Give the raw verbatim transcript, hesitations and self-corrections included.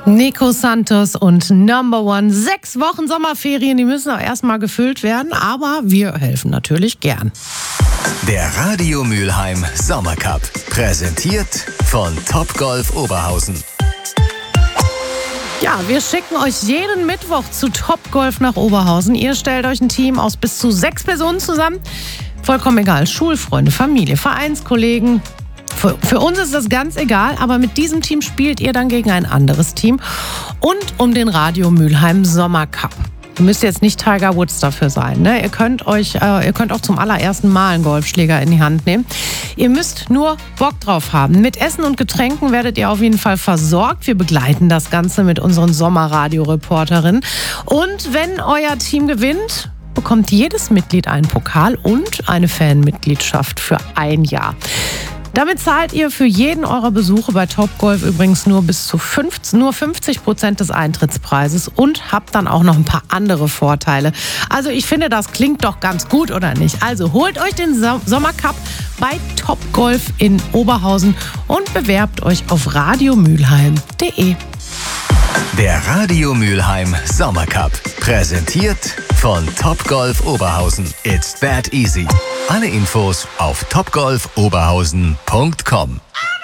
Nico Santos und Number One. Sechs Wochen Sommerferien, die müssen auch erstmal gefüllt werden, aber wir helfen natürlich gern. Der Radio Mülheim Sommercup, präsentiert von Topgolf Oberhausen. Ja, wir schicken euch jeden Mittwoch zu Topgolf nach Oberhausen. Ihr stellt euch ein Team aus bis zu sechs Personen zusammen. Vollkommen egal, Schulfreunde, Familie, Vereinskollegen. Für, für uns ist das ganz egal, aber mit diesem Team spielt ihr dann gegen ein anderes Team und um den Radio Mülheim Sommercup. Ihr müsst jetzt nicht Tiger Woods dafür sein, ne? Ihr könnt euch, äh, ihr könnt auch zum allerersten Mal einen Golfschläger in die Hand nehmen. Ihr müsst nur Bock drauf haben. Mit Essen und Getränken werdet ihr auf jeden Fall versorgt. Wir begleiten das Ganze mit unseren Sommerradio-Reporterinnen. Und wenn euer Team gewinnt, bekommt jedes Mitglied einen Pokal und eine Fanmitgliedschaft für ein Jahr. Damit zahlt ihr für jeden eurer Besuche bei Topgolf übrigens nur bis zu fünfzig, nur fünfzig Prozent des Eintrittspreises und habt dann auch noch ein paar andere Vorteile. Also ich finde, das klingt doch ganz gut, oder nicht? Also holt euch den Sommercup bei Topgolf in Oberhausen und bewerbt euch auf radiomülheim punkt de. Der Radio Mülheim Sommercup, präsentiert von Topgolf Oberhausen. It's that easy. Alle Infos auf topgolf oberhausen punkt com.